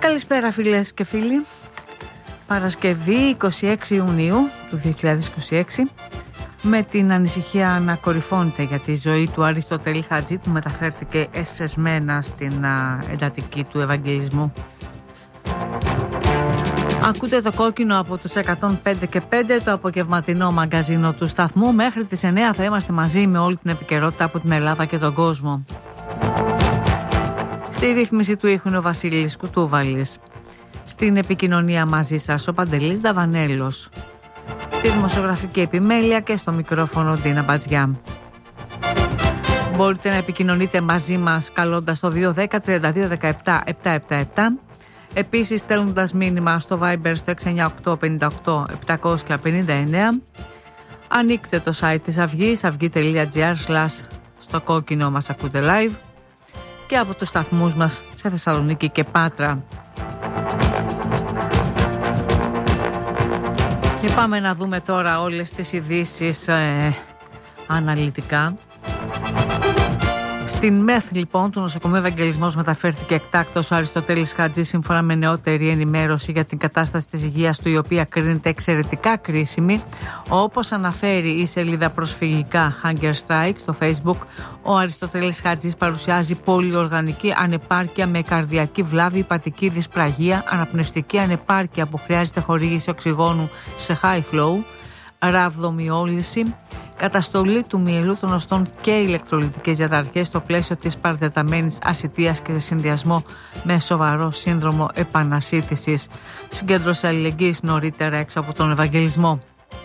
Καλησπέρα φίλες και φίλοι. Παρασκευή 26 Ιουνίου του 2026, με την ανησυχία να κορυφώνεται για τη ζωή του Αριστοτέλη Χατζή, που μεταφέρθηκε εσπεσμένα στην εντατική του Ευαγγελισμού. Ακούτε το κόκκινο από τους 105 και 5, το απογευματινό μαγκαζίνο του σταθμού. Μέχρι τις 9 θα είμαστε μαζί με όλη την επικαιρότητα από την Ελλάδα και τον κόσμο. Στη ρύθμιση του ήχου είναι ο Βασίλης Κουτούβαλης. Στην επικοινωνία μαζί σας ο Παντελής Δαβανέλος. Στη δημοσιογραφική επιμέλεια και στο μικρόφωνο Ντίνα Μπατζιά. Μπορείτε να επικοινωνείτε μαζί μας καλώντας το 210 32 17 777. Επίσης στέλνοντας μήνυμα στο Viber στο 698 58 759. Ανοίξτε το site της Αυγής, αυγή.gr/ στο κόκκινο μας ακούτε live, και από τους σταθμούς μας σε Θεσσαλονίκη και Πάτρα. Και πάμε να δούμε τώρα όλες τις ειδήσεις αναλυτικά. Στην ΜΕΘ λοιπόν του νοσοκομείου Ευαγγελισμός μεταφέρθηκε εκτάκτως ο Αριστοτέλης Χατζή, σύμφωνα με νεότερη ενημέρωση για την κατάσταση της υγείας του, η οποία κρίνεται εξαιρετικά κρίσιμη. Όπως αναφέρει η σελίδα προσφυγικά Hunger Strike στο Facebook, ο Αριστοτέλης Χατζής παρουσιάζει πολυοργανική ανεπάρκεια με καρδιακή βλάβη, υπατική δυσπραγία, αναπνευστική ανεπάρκεια που χρειάζεται χορήγηση οξυγόνου σε high flow, ραβδομιόλυση, καταστολή του μυελού των οστών και ηλεκτρολιτικές διαταραχές στο πλαίσιο της παρατεταμένης ασιτείας και σε συνδυασμό με σοβαρό σύνδρομο επανασύτησης. Συγκέντρωσε αλληλεγγύης νωρίτερα έξω από τον Ευαγγελισμό.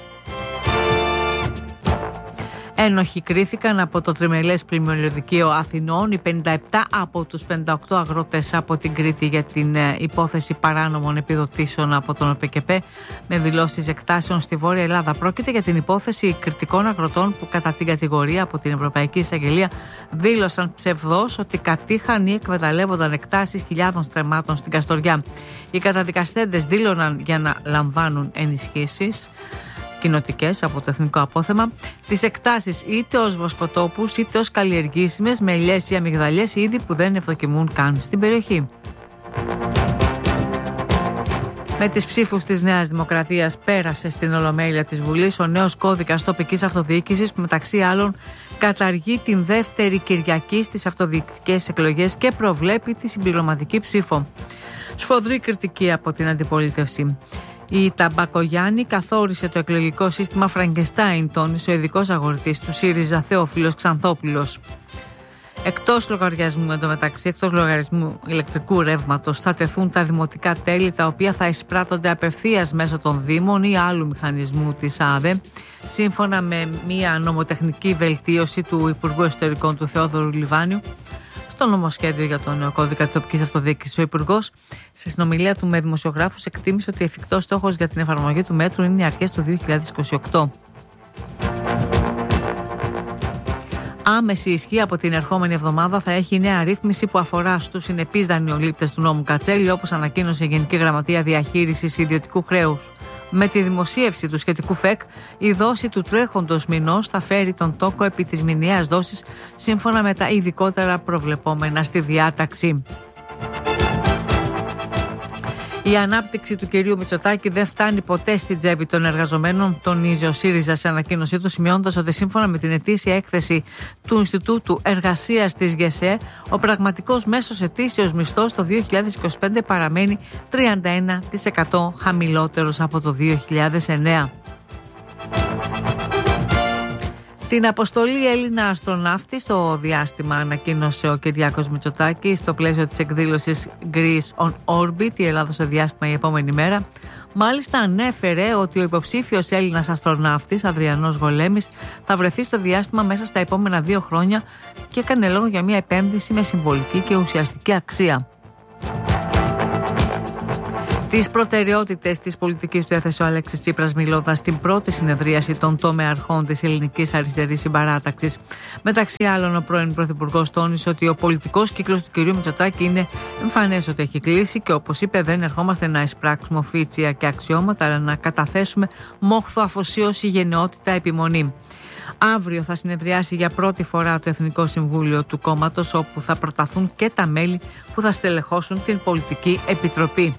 Ένοχοι κρίθηκαν από το τριμελές πλημμυριωδικείο Αθηνών οι 57 από τους 58 αγρότες από την Κρήτη για την υπόθεση παράνομων επιδοτήσεων από τον ΟΠΕΚΕΠΕ, με δηλώσεις εκτάσεων στη Βόρεια Ελλάδα. Πρόκειται για την υπόθεση κριτικών αγροτών που κατά την κατηγορία από την Ευρωπαϊκή Εισαγγελία δήλωσαν ψευδώς ότι κατήχαν ή εκμεταλλεύονταν εκτάσεις χιλιάδων στρεμμάτων στην Καστοριά. Οι καταδικαστέντες δήλωναν για να λαμβάνουν ενισχύσεις κοινοτικές από το Εθνικό Απόθεμα τις εκτάσεις είτε ως βοσκοτόπους είτε ως καλλιεργήσιμες με ελιές ή αμυγδαλιές, είδη που δεν ευδοκιμούν καν στην περιοχή. Με τις ψήφους της Νέας Δημοκρατίας πέρασε στην Ολομέλεια της Βουλής ο νέος κώδικας τοπικής αυτοδιοίκησης, που μεταξύ άλλων καταργεί την δεύτερη Κυριακή στις αυτοδιοικητικές εκλογές και προβλέπει τη συμπληρωματική ψήφο. Σφοδρή κριτική από την αντιπολίτευση. Η Ταμπακογιάννη καθόρισε το εκλογικό σύστημα Φραγκεστάιν, τόνισε ο ειδικός αγορητής του ΣΥΡΙΖΑ Θεόφιλος Ξανθόπουλος. Εκτός λογαριασμού, εντωμεταξύ, εκτός λογαριασμού ηλεκτρικού ρεύματος, θα τεθούν τα δημοτικά τέλη, τα οποία θα εισπράττονται απευθείας μέσω των Δήμων ή άλλου μηχανισμού της ΑΔΕ, σύμφωνα με μια νομοτεχνική βελτίωση του Υπουργού Εσωτερικών του Θεόδωρου Λιβάνιου. Στο νομοσχέδιο για τον νέο κώδικα τοπικής αυτοδιοίκησης, ο Υπουργός, σε συνομιλία του με δημοσιογράφους, εκτίμησε ότι εφικτός στόχος για την εφαρμογή του μέτρου είναι οι αρχές του 2028. Άμεση ισχύ από την ερχόμενη εβδομάδα θα έχει η νέα ρύθμιση που αφορά στους συνεπείς δανειολήπτες του νόμου Κατσέλη, όπως ανακοίνωσε η Γενική Γραμματεία Διαχείρισης Ιδιωτικού Χρέους. Με τη δημοσίευση του σχετικού ΦΕΚ, η δόση του τρέχοντος μηνός θα φέρει τον τόκο επί της μηνιαίας δόσης, σύμφωνα με τα ειδικότερα προβλεπόμενα στη διάταξη. Η ανάπτυξη του κυρίου Μητσοτάκη δεν φτάνει ποτέ στην τσέπη των εργαζομένων, τονίζει ο ΣΥΡΙΖΑ σε ανακοίνωσή του, σημειώνοντας ότι σύμφωνα με την ετήσια έκθεση του Ινστιτούτου Εργασίας της ΓΕΣΕ, ο πραγματικός μέσος ετήσιος μισθός το 2025 παραμένει 31% χαμηλότερος από το 2009. Την αποστολή Έλληνα αστροναύτη στο διάστημα ανακοίνωσε ο Κυριάκος Μητσοτάκης στο πλαίσιο της εκδήλωσης Greece on Orbit, η Ελλάδα στο διάστημα η επόμενη μέρα. Μάλιστα ανέφερε ότι ο υποψήφιος Έλληνας αστροναύτης Αδριανός Γολέμης θα βρεθεί στο διάστημα μέσα στα επόμενα 2 χρόνια και έκανε λόγο για μια επένδυση με συμβολική και ουσιαστική αξία. Τις προτεραιότητες της πολιτικής του έθεσε ο Αλέξης Τσίπρας, μιλώντας στην πρώτη συνεδρίαση των τομεαρχών της ελληνικής αριστερής συμπαράταξης. Μεταξύ άλλων, ο πρώην Πρωθυπουργός τόνισε ότι ο πολιτικός κύκλος του κ. Μητσοτάκη είναι εμφανές ότι έχει κλείσει και, όπως είπε, δεν ερχόμαστε να εισπράξουμε οφίτσια και αξιώματα, αλλά να καταθέσουμε μόχθο, αφοσίωση, γενναιότητα, επιμονή. Αύριο θα συνεδριάσει για πρώτη φορά το Εθνικό Συμβούλιο του κόμματος, όπου θα προταθούν και τα μέλη που θα στελεχώσουν την Πολιτική Επιτροπή.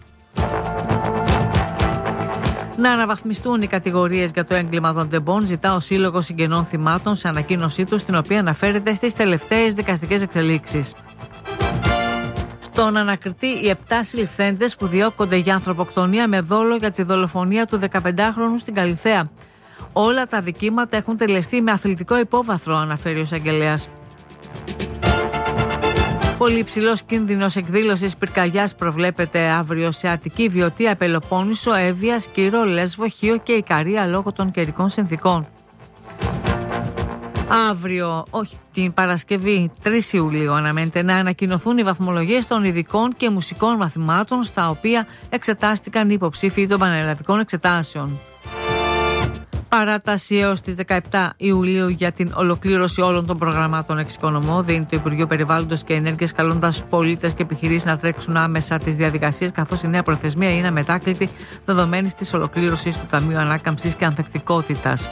Να αναβαθμιστούν οι κατηγορίες για το έγκλημα των τεμπών, ζητά ο Σύλλογος Συγγενών Θυμάτων σε ανακοίνωσή του, στην οποία αναφέρεται στις τελευταίες δικαστικές εξελίξεις. Στον ανακριτή, οι 7 συλληφθέντες που διώκονται για ανθρωποκτονία με δόλο για τη δολοφονία του 15χρονου στην Καλιθέα. Όλα τα δικήματα έχουν τελεστεί με αθλητικό υπόβαθρο, αναφέρει ο εισαγγελέας. Πολύ υψηλός κίνδυνος εκδήλωσης πυρκαγιάς προβλέπεται αύριο σε Αττική, Βιωτία, Πελοπόννησο, Εύβοια, Σκύρο, Λέσβο, Χίο και Ικαρία λόγω των καιρικών συνθηκών. Αύριο, όχι, την Παρασκευή 3 Ιουλίου, αναμένεται να ανακοινωθούν οι βαθμολογίες των ειδικών και μουσικών μαθημάτων, στα οποία εξετάστηκαν οι υποψήφοι των πανελλαδικών εξετάσεων. Παράταση έως τις 17 Ιουλίου για την ολοκλήρωση όλων των προγραμμάτων εξοικονομώ, δίνει το Υπουργείο Περιβάλλοντος και Ενέργειας, καλώντας πολίτες και επιχειρήσεις να τρέξουν άμεσα τις διαδικασίες, καθώς η νέα προθεσμία είναι αμετάκλητη δεδομένης της ολοκλήρωσης του Ταμείου Ανάκαμψης και Ανθεκτικότητας.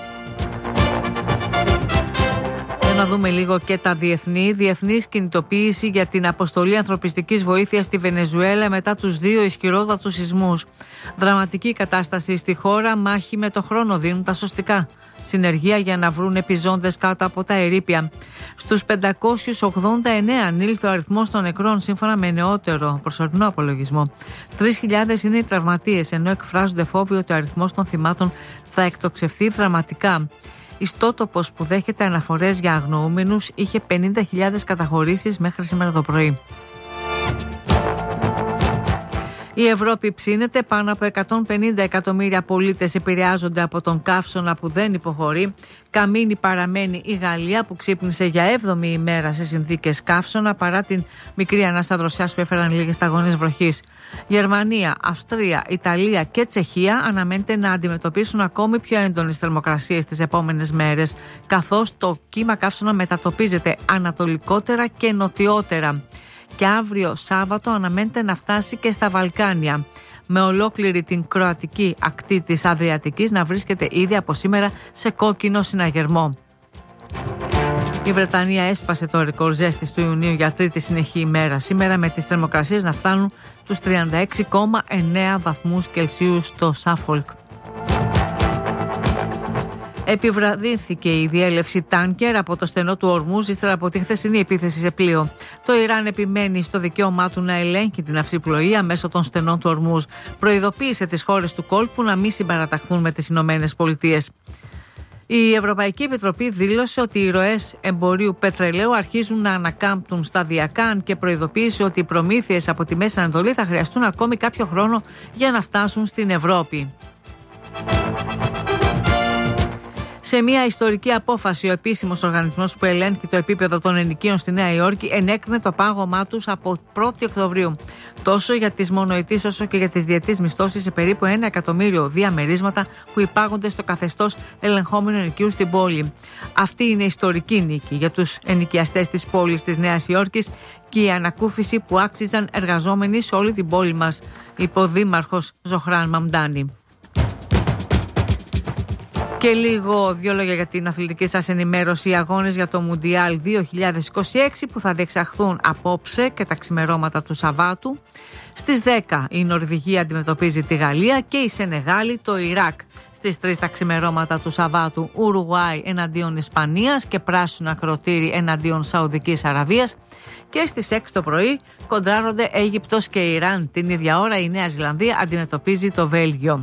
Να δούμε λίγο και τα διεθνής κινητοποίηση για την αποστολή ανθρωπιστικής βοήθειας στη Βενεζουέλα μετά τους 2 ισχυρότατους σεισμούς. Δραματική κατάσταση στη χώρα, μάχη με το χρόνο, δίνουν τα σωστικά. Συνεργεία για να βρουν επιζώντες κάτω από τα ερείπια. Στους 589 ανήλθε ο αριθμός των νεκρών, σύμφωνα με νεότερο προσωρινό απολογισμό. 3.000 είναι οι τραυματίες, ενώ εκφράζονται φόβοι ότι ο αριθμός των θυμάτων θα εκτοξευθεί δραματικά. Ιστότοπος που δέχεται αναφορές για αγνοούμενους είχε 50.000 καταχωρήσεις μέχρι σήμερα το πρωί. Η Ευρώπη ψήνεται, πάνω από 150 εκατομμύρια πολίτες επηρεάζονται από τον καύσωνα που δεν υποχωρεί. Καμίνη παραμένει η Γαλλία, που ξύπνησε για 7η ημέρα σε συνθήκες καύσωνα, παρά την μικρή ανάσα δροσιάς που έφεραν λίγες σταγόνες βροχής. Γερμανία, Αυστρία, Ιταλία και Τσεχία αναμένεται να αντιμετωπίσουν ακόμη πιο έντονες θερμοκρασίες τις επόμενες μέρες, καθώς το κύμα καύσωνα μετατοπίζεται ανατολικότερα και νοτιότερα. Και αύριο Σάββατο αναμένεται να φτάσει και στα Βαλκάνια, με ολόκληρη την κροατική ακτή της Αδριατικής να βρίσκεται ήδη από σήμερα σε κόκκινο συναγερμό. Η Βρετανία έσπασε το ρεκόρ ζέστης του Ιουνίου για τρίτη συνεχή ημέρα σήμερα, με τις θερμοκρασίες να φτάνουν τους 36,9 βαθμούς Κελσίου στο Σάφολκ. Επιβραδύνθηκε η διέλευση τάνκερ από το στενό του Ορμούζ ύστερα από τη χθεσινή επίθεση σε πλοίο. Το Ιράν επιμένει στο δικαίωμά του να ελέγχει την αυσιπλοεία μέσω των στενών του Ορμούζ. Προειδοποίησε τις χώρες του κόλπου να μην συμπαραταχθούν με τις Ηνωμένες Πολιτείες. Η Ευρωπαϊκή Επιτροπή δήλωσε ότι οι ροές εμπορίου πετρελαίου αρχίζουν να ανακάμπτουν σταδιακά, αν και προειδοποίησε ότι οι προμήθειες από τη Μέση Ανατολή θα χρειαστούν ακόμη κάποιο χρόνο για να φτάσουν στην Ευρώπη. Σε μια ιστορική απόφαση, ο επίσημος οργανισμός που ελέγχει το επίπεδο των ενοικίων στη Νέα Υόρκη ενέκρινε το πάγωμά τους από 1η Οκτωβρίου. Τόσο για τις μονοετής όσο και για τις διετής μισθώσεις σε περίπου 1 εκατομμύριο διαμερίσματα που υπάγονται στο καθεστώς ελεγχόμενου ενοικίου στην πόλη. Αυτή είναι ιστορική νίκη για τους ενοικιαστές της πόλης της Νέας Υόρκης και η ανακούφιση που άξιζαν εργαζόμενοι σε όλη την πόλη μας, είπε ο Δήμαρχος Ζωχράν Μαμντάνη. Και δύο λόγια για την αθλητική σας ενημέρωση. Οι αγώνες για το Μουντιάλ 2026 που θα διεξαχθούν απόψε και τα ξημερώματα του Σαββάτου. Στις 10 η Νορβηγία αντιμετωπίζει τη Γαλλία και η Σενεγάλη το Ιράκ. Στις 3 τα ξημερώματα του Σαββάτου, Ουρουγουάη εναντίον Ισπανίας και πράσινο ακροτήρι εναντίον Σαουδικής Αραβίας. Και στις 6 το πρωί κοντράρονται Αίγυπτος και Ιράν. Την ίδια ώρα η Νέα Ζηλανδία αντιμετωπίζει το Βέλγιο.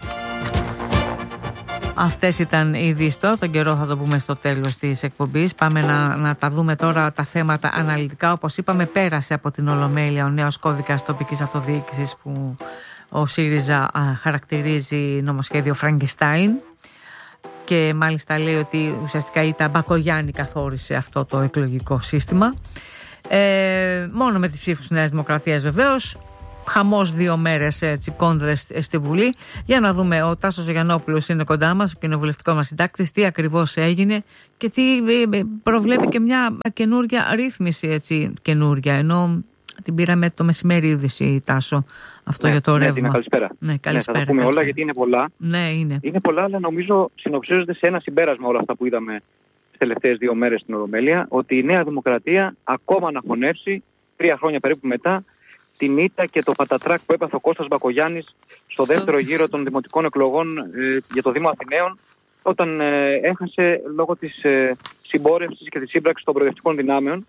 Αυτές ήταν οι ειδήσεις. Τον καιρό θα το πούμε στο τέλος της εκπομπής. Πάμε να τα δούμε τώρα τα θέματα αναλυτικά. Όπως είπαμε, πέρασε από την Ολομέλεια ο νέος κώδικας τοπικής αυτοδιοίκησης που ο ΣΥΡΙΖΑ χαρακτηρίζει νομοσχέδιο Φραγκεστάιν, και μάλιστα λέει ότι ουσιαστικά η Μπακογιάννη καθόρισε αυτό το εκλογικό σύστημα. Μόνο με τις ψήφους της Νέας Δημοκρατίας βεβαίως. Χαμός 2 μέρες κόντρες στη Βουλή. Για να δούμε, ο Τάσος Γιαννόπουλος είναι κοντά μας, ο κοινοβουλευτικός μας συντάκτης, τι ακριβώς έγινε και τι προβλέπει και μια καινούρια ρύθμιση, καινούρια, ενώ την πήραμε το μεσημέρι είδηση, Τάσο, αυτό για το ρεύμα. Καλησπέρα. Ναι, καλησπέρα. Θα τα πούμε όλα γιατί είναι πολλά. Ναι, είναι. Είναι πολλά, αλλά νομίζω συνοψίζονται σε ένα συμπέρασμα όλα αυτά που είδαμε τελευταίες 2 μέρες στην Ολομέλεια, ότι η Νέα Δημοκρατία ακόμα να χωνεύσει 3 χρόνια περίπου μετά την ήττα και το πατατράκ που έπαθε ο Κώστας Μπακογιάννης στο δεύτερο γύρο των δημοτικών εκλογών για το Δήμο Αθηναίων, όταν έχασε λόγω της συμπόρευσης και της σύμπραξης των προοδευτικών δυνάμεων.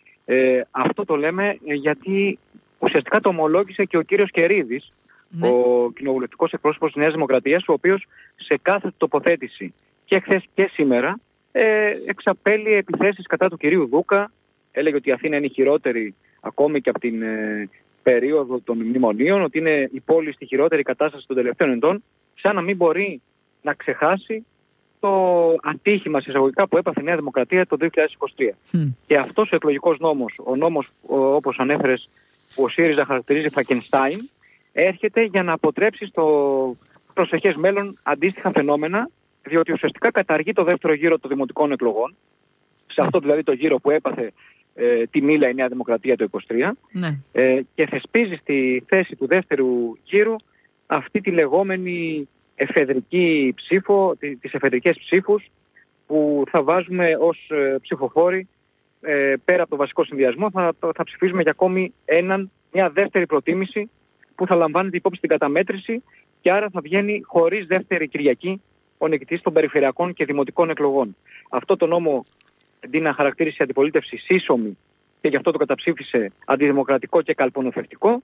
Αυτό το λέμε γιατί ουσιαστικά το ομολόγησε και ο κύριος Κερίδης, ο κοινοβουλευτικός εκπρόσωπος της Νέας Δημοκρατίας, ο οποίος σε κάθε τοποθέτηση και χθες και σήμερα εξαπέλυε επιθέσεις κατά του κυρίου Δούκα. Έλεγε ότι η Αθήνα είναι η χειρότερη ακόμη και από την περίοδο των μνημονίων, ότι είναι η πόλη στη χειρότερη κατάσταση των τελευταίων ετών, σαν να μην μπορεί να ξεχάσει το ατύχημα εισαγωγικά που έπαθε η Νέα Δημοκρατία το 2023. Και αυτός ο εκλογικός νόμος, ο νόμος όπως ανέφερες που ο ΣΥΡΙΖΑ χαρακτηρίζει Φραγκενστάιν, έρχεται για να αποτρέψει στο προσεχές μέλλον αντίστοιχα φαινόμενα, διότι ουσιαστικά καταργεί το δεύτερο γύρο των δημοτικών εκλογών, σε αυτό δηλαδή το γύρο που έπαθε τη μήλα η Νέα Δημοκρατία το 2023, και θεσπίζει στη θέση του δεύτερου γύρου αυτή τη λεγόμενη εφεδρική ψήφο, τις εφεδρικές ψήφους που θα βάζουμε ως ψηφοφόροι πέρα από το βασικό συνδυασμό, θα ψηφίζουμε για ακόμη μια δεύτερη προτίμηση που θα λαμβάνεται υπόψη στην καταμέτρηση και άρα θα βγαίνει χωρίς δεύτερη Κυριακή ο νικητής των περιφερειακών και δημοτικών εκλογών. Αυτό το νόμο αντί να χαρακτήρισε η αντιπολίτευση σύσσωμη και γι' αυτό το καταψήφισε αντιδημοκρατικό και καλπονοθευτικό,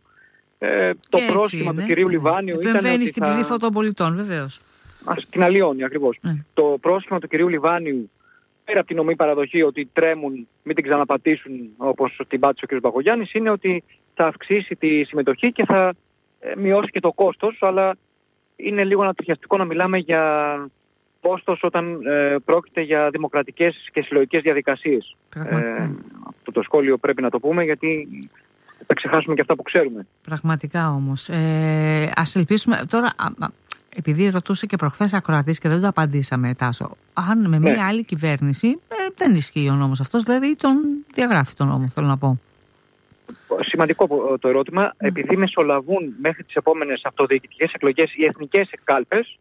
το πρόσχημα του κυρίου Λιβάνιου ήταν. Επεμβαίνει στην ψήφο των πολιτών, βεβαίως. Την αλλοιώνει ακριβώς. Το πρόσχημα του κυρίου Λιβάνιου, πέρα από την ομή παραδοχή ότι τρέμουν, μην την ξαναπατήσουν όπως την πάτησε ο κ. Μπακογιάννης, είναι ότι θα αυξήσει τη συμμετοχή και θα μειώσει και το κόστος, αλλά είναι λίγο ανατριχιαστικό να μιλάμε για κόστος όταν πρόκειται για δημοκρατικές και συλλογικές διαδικασίες. Αυτό το σχόλιο πρέπει να το πούμε, γιατί θα ξεχάσουμε και αυτά που ξέρουμε. Πραγματικά όμως. Ας ελπίσουμε τώρα, επειδή ρωτούσε και προχθές ακροατής και δεν το απαντήσαμε, Τάσο, αν με μια άλλη κυβέρνηση δεν ισχύει ο νόμος αυτός, δηλαδή τον διαγράφει τον νόμο, θέλω να πω. Σημαντικό το ερώτημα, επειδή μεσολαβούν μέχρι τις επόμενες αυτοδιοικητικές εκλογές οι εθνικές κάλπες,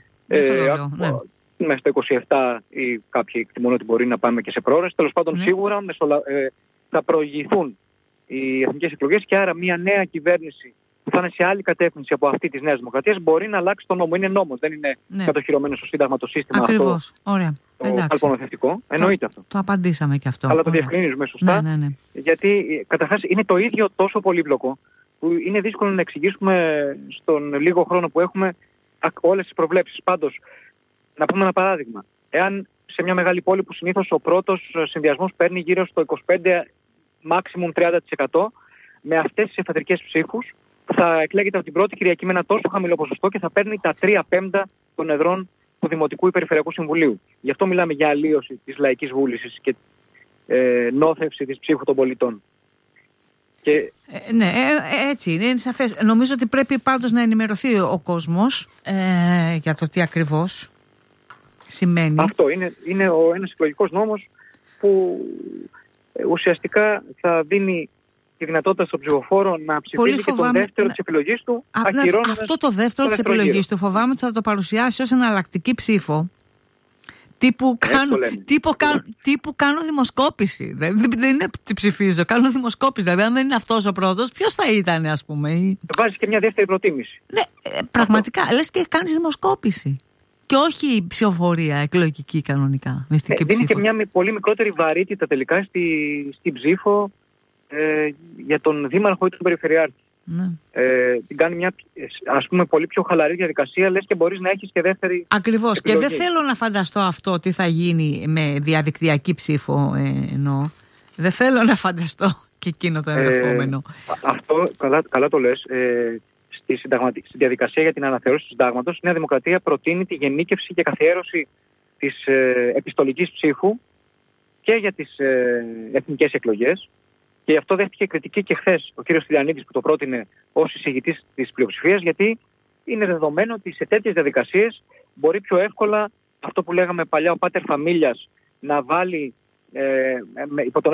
μέχρι το 27 ή κάποιοι εκτιμούν ότι μπορεί να πάμε και σε πρόορες, τέλος πάντων σίγουρα θα προηγηθούν οι εθνικές εκλογές και άρα μια νέα κυβέρνηση που θα είναι σε άλλη κατεύθυνση από αυτή της Νέας Δημοκρατίας μπορεί να αλλάξει τον νόμο. Είναι νόμος, δεν είναι κατοχυρωμένο στο Σύνταγμα το σύστημα. Ακριβώς. Αυτό. Ωραία. Το καλπονοθευτικό. Εννοείται αυτό. Το απαντήσαμε και αυτό. Αλλά το διευκρινίζουμε σωστά. Γιατί καταρχάς είναι το ίδιο τόσο πολύπλοκο που είναι δύσκολο να εξηγήσουμε στον λίγο χρόνο που έχουμε όλες τις προβλέψεις. Πάντως, να πούμε ένα παράδειγμα. Εάν σε μια μεγάλη πόλη που συνήθως ο πρώτος συνδυασμός παίρνει γύρω στο 25, maximum 30%, με αυτές τις εφεδρικές ψήφους θα εκλέγεται από την πρώτη Κυριακή με ένα τόσο χαμηλό ποσοστό και θα παίρνει τα 3/5 των εδρών του Δημοτικού ή Περιφερειακού Συμβουλίου. Γι' αυτό μιλάμε για αλλίωση της λαϊκής βούλησης και νόθευση της ψήφου των πολιτών. Και... έτσι είναι σαφές. Νομίζω ότι πρέπει πάντως να ενημερωθεί ο κόσμος για το τι ακριβώς σημαίνει. Αυτό είναι ένας εκλογικός νόμος που ουσιαστικά θα δίνει τη δυνατότητα στον ψηφοφόρο να ψηφίσει και τον δεύτερο της επιλογής του. Αυτό το δεύτερο της επιλογής του φοβάμαι ότι θα το παρουσιάσει ως εναλλακτική ψήφο. Τύπου κάνω δημοσκόπηση. Δεν είναι τι ψηφίζω, κάνω δημοσκόπηση. Δηλαδή, αν δεν είναι αυτός ο πρώτος, ποιος θα ήταν, ας πούμε. Βάζεις και μια δεύτερη προτίμηση. Ναι, πραγματικά. Λες και κάνεις δημοσκόπηση. Και όχι ψηφοφορία εκλογική κανονικά. Δίνει και μια πολύ μικρότερη βαρύτητα τελικά στην ψήφο για τον δήμαρχο ή τον περιφερειάρχη. Την κάνει μια, ας πούμε, πολύ πιο χαλαρή διαδικασία, λες και μπορείς να έχεις και δεύτερη. Ακριβώς. επιλογή. Και δεν θέλω να φανταστώ αυτό τι θα γίνει με διαδικτυακή ψήφο, εννοώ. Δεν θέλω να φανταστώ και εκείνο το ενδεχόμενο. Αυτό καλά το λες. Στη διαδικασία για την αναθεώρηση του συντάγματος, η Νέα Δημοκρατία προτείνει τη γενίκευση και καθιέρωση της επιστολικής ψήφου και για τις εθνικές εκλογές. Και γι' αυτό δέχτηκε κριτική και χθες ο κύριος Στυλιανίδης που το πρότεινε ως εισηγητής της πλειοψηφίας, γιατί είναι δεδομένο ότι σε τέτοιες διαδικασίες μπορεί πιο εύκολα αυτό που λέγαμε παλιά ο πάτερ φαμίλιας να βάλει υπό τον